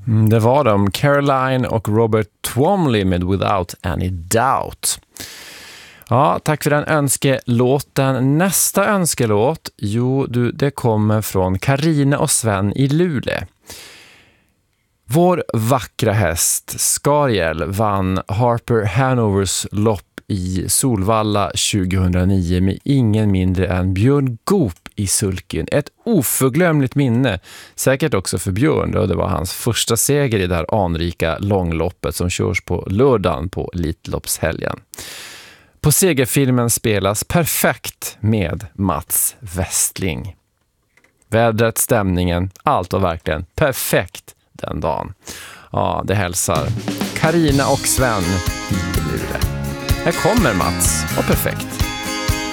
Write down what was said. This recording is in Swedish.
Det var de, Caroline och Robert Twomley med Without Any Doubt. Ja, tack för den önskelåten. Nästa önskelåt, det kommer från Karina och Sven i Luleå. Vår vackra häst Skariel vann Harper Hanovers lopp i Solvalla 2009 med ingen mindre än Björn Goop i sulken. Ett oförglömligt minne, säkert också för Björn, då det var hans första seger i det här anrika långloppet som körs på lördagen på Elitloppshelgen. På segerfilmen spelas perfekt med Mats Westling. Vädret, stämningen, allt var verkligen perfekt den dagen. Ja, det hälsar Karina och Sven i Luleå. Här kommer Mats och perfekt.